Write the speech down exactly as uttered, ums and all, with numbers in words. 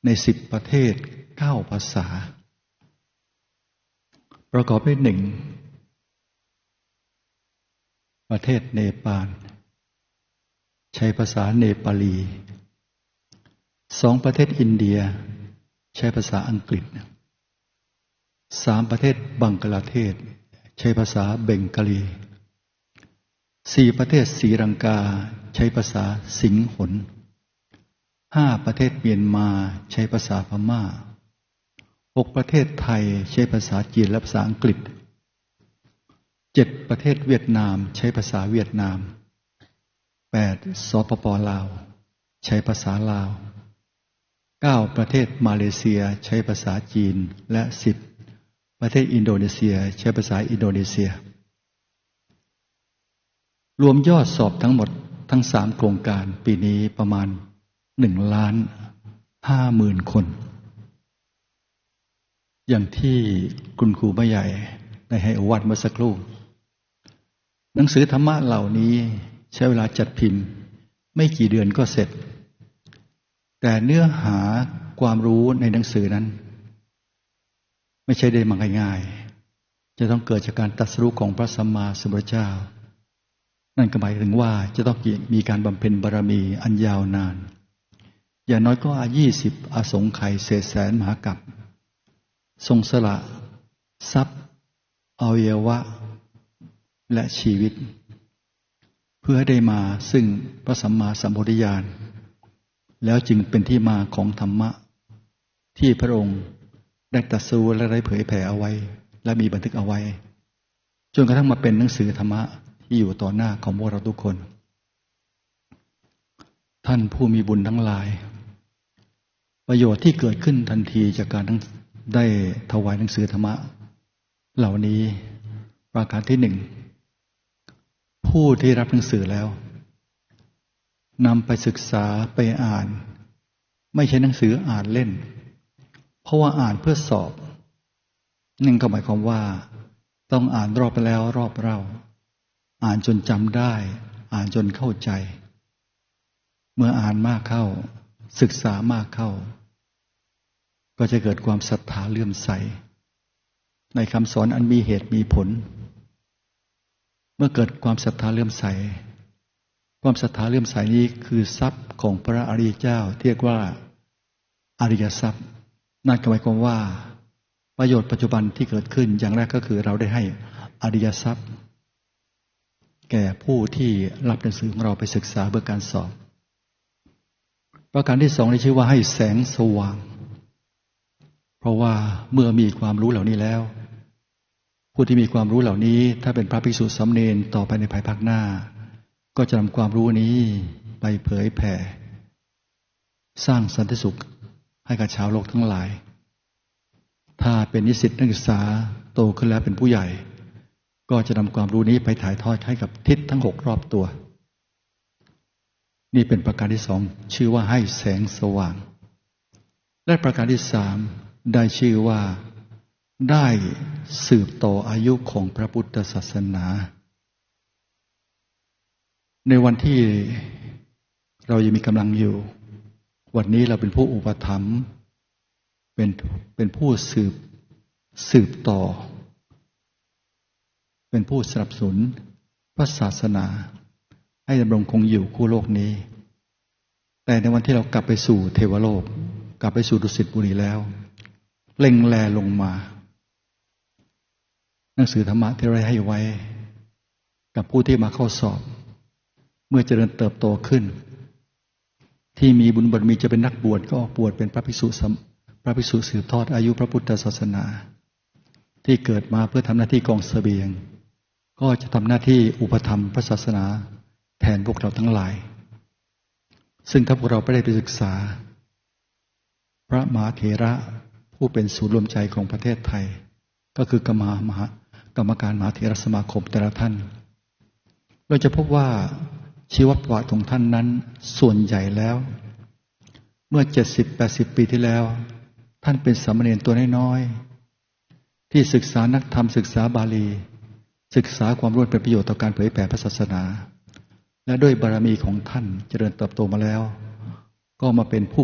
ในสิบประเทศเก้าภาษาประกอบด้วยหนึ่งประเทศเนปาลใช้ภาษาเนปาลีสองประเทศอินเดียใช้ภาษาอังกฤษสามประเทศบังกลาเทศใช้ภาษาเบงกาลีสี่ประเทศศรีลังกาใช้ภาษาสิงหนห้าประเทศเมียนมาใช้ภาษาพม่าหกประเทศไทยใช้ภาษาจีนและภาษาอังกฤษเจ็ดประเทศเวียดนามใช้ภาษาเวียดนามแปดสปป.ลาวใช้ภาษาลาวเก้าประเทศมาเลเซียใช้ภาษาจีนและสิบประเทศอินโดนีเซียใช้ภาษาอินโดนีเซียรวมยอดสอบทั้งหมดทั้งสามโครงการปีนี้ประมาณหนึ่งล้านห้าหมื่นคนอย่างที่คุณครูแม่ใหญ่ได้ให้โอวาทเมื่อสักครู่หนังสือธรรมะเหล่านี้ใช้เวลาจัดพิมพ์ไม่กี่เดือนก็เสร็จแต่เนื้อหาความรู้ในหนังสือนั้นไม่ใช่ได้มาง่ายๆจะต้องเกิดจากการตรัสรู้ของพระสัมมาสัมพุทธเจ้านั่นก็หมายถึงว่าจะต้องมีการบำเพ็ญบารมีอันยาวนานอย่างน้อยก็ยี่สิบอสงไขยเศษแสนมหากัปทรงสละทรัพย์อวัยวะและชีวิตเพื่อให้ได้มาซึ่งพระสัมมาสัมพุทธญาณแล้วจึงเป็นที่มาของธรรมะที่พระองค์ได้ตรัสรู้และได้เผยแผ่เอาไว้และมีบันทึกเอาไว้จนกระทั่งมาเป็นหนังสือธรรมะที่อยู่ต่อหน้าของพวกเราทุกคนท่านผู้มีบุญทั้งหลายประโยชน์ที่เกิดขึ้นทันทีจากการได้ถวายหนังสือธรรมะเหล่านี้ประการที่หนึ่งผู้ที่รับหนังสือแล้วนำไปศึกษาไปอ่านไม่ใช่หนังสืออ่านเล่นเพราะว่าอ่านเพื่อสอบนั่นก็หมายความว่าต้องอ่านรอบแล้วรอบเล่าอ่านจนจำได้อ่านจนเข้าใจเมื่ออ่านมากเข้าศึกษามากเข้าก็จะเกิดความศรัทธาเลื่อมใสในคำสอนอันมีเหตุมีผลเมื่อเกิดความศรัทธาเลื่อมใสความศรัทธาเลื่อมใสนี้คือทรัพย์ของพระอริยเจ้าที่เรียกว่าอริยทรัพย์นั่นหมายความว่าประโยชน์ปัจจุบันที่เกิดขึ้นอย่างแรกก็คือเราได้ให้อริยทรัพย์แก่ผู้ที่รับหนังสือของเราไปศึกษาเพื่อการสอบประการที่สองนี้ชื่อว่าให้แสงสว่างเพราะว่าเมื่อมีความรู้เหล่านี้แล้วผู้ที่มีความรู้เหล่านี้ถ้าเป็นพระภิกษุสามเณรต่อไปในภายภาคหน้าก็จะนำความรู้นี้ไปเผยแผ่สร้างสันติสุขให้กับชาวโลกทั้งหลายถ้าเป็นนิสิตนักศึกษาโตขึ้นแล้วเป็นผู้ใหญ่ก็จะนำความรู้นี้ไปถ่ายทอดให้กับทิศทั้งหกรอบตัวนี่เป็นประการที่สองชื่อว่าให้แสงสว่างและประการที่สามได้ชื่อว่าได้สืบต่ออายุของพระพุทธศาสนาในวันที่เรายังมีกำลังอยู่วันนี้เราเป็นผู้อุปถัมภ์เป็นเป็นผู้สืบสืบต่อเป็นผู้สนับสนุนพระศาสนาให้ดำรงคงอยู่คู่โลกนี้แต่ในวันที่เรากลับไปสู่เทวโลกกลับไปสู่ดุสิตบุรีแล้วเล็งแลลงมาหนังสือธรรมะที่เราให้ไว้กับผู้ที่มาเข้าสอบเมื่อเจริญเติบโตขึ้นที่มีบุญบารมีจะเป็นนักบวชก็ออกบวชเป็นพระภิกษุพระภิกษุสืบทอดอายุพระพุทธศาสนาที่เกิดมาเพื่อทำหน้าที่กองเสบียงก็จะทำหน้าที่อุปถัมภ์พระศาสนาแทนพวกเราทั้งหลายซึ่งถ้าพวกเราไม่ได้ไปศึกษาพระมหาเถระผู้เป็นศูนย์รวมใจของประเทศไทยก็คือกรรมมหากรรมการมหาเถรสมาคมแต่ละท่านเราจะพบว่าชีวประวัติของท่านนั้นส่วนใหญ่แล้วเมื่อเจ็ดสิบแปดสิบปีที่แล้วท่านเป็นสามเณรตัวน้อยๆที่ศึกษานักธรรมศึกษาบาลีศึกษาความรู้เป็นประโยชน์ต่อการเผยแผ่พระศาสนาและด้วยบารมีของท่านเจริญเติบโตมาแล้วก็มาเป็นผู้